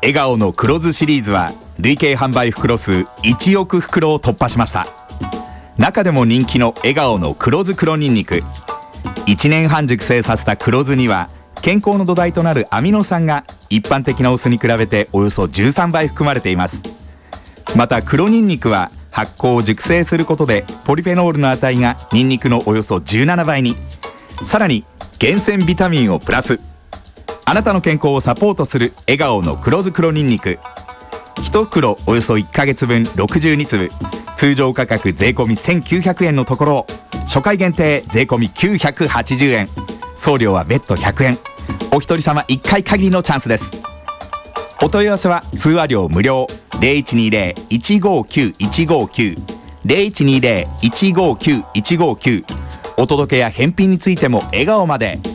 笑顔の黒酢シリーズは累計販売袋数1億袋を突破しました。中でも人気の笑顔の黒酢黒ニンニク、1年半熟成させた黒酢には健康の土台となるアミノ酸が一般的なお酢に比べておよそ13倍含まれています。また黒ニンニクは発酵を熟成することでポリフェノールの値がニンニクのおよそ17倍に、さらに厳選ビタミンをプラス。あなたの健康をサポートする笑顔の黒酢黒ニンニク、1袋およそ1ヶ月分62粒、通常価格税込み1900円のところを初回限定税込み980円、送料は別途100円、お一人様1回限りのチャンスです。お問い合わせは通話料無料 0120-159-159 0120-159-159、お届けや返品についても笑顔まで。